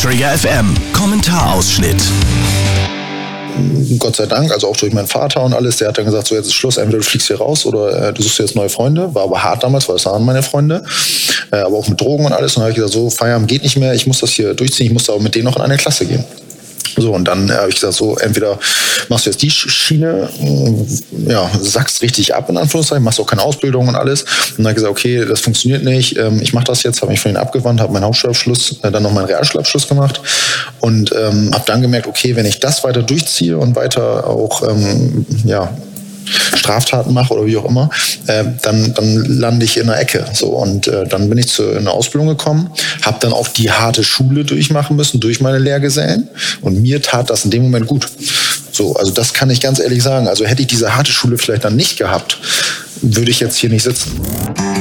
Träger FM. Kommentarausschnitt. Gott sei Dank, also auch durch meinen Vater und alles, der hat dann gesagt, so jetzt ist Schluss, entweder du fliegst hier raus oder du suchst dir jetzt neue Freunde. War aber hart damals, weil das waren meine Freunde, aber auch mit Drogen und alles. Und dann habe ich gesagt, so Feierabend geht nicht mehr, ich muss das hier durchziehen, ich muss aber mit denen noch in eine Klasse gehen. So, und dann habe ich gesagt, so entweder machst du jetzt die Schiene, sackst richtig ab, in Anführungszeichen, machst auch keine Ausbildung und alles. Und dann habe ich gesagt, okay, das funktioniert nicht, ich mache das jetzt, habe mich von denen abgewandt, habe meinen Hauptschulabschluss, dann noch meinen Realschulabschluss gemacht und habe dann gemerkt, okay, wenn ich das weiter durchziehe und weiter auch, Straftaten mache oder wie auch immer, dann lande ich in der Ecke. So, und dann bin ich in eine Ausbildung gekommen, habe dann auch die harte Schule durchmachen müssen, durch meine Lehrgesellen. Und mir tat das in dem Moment gut. So, also das kann ich ganz ehrlich sagen. Also hätte ich diese harte Schule vielleicht dann nicht gehabt, würde ich jetzt hier nicht sitzen.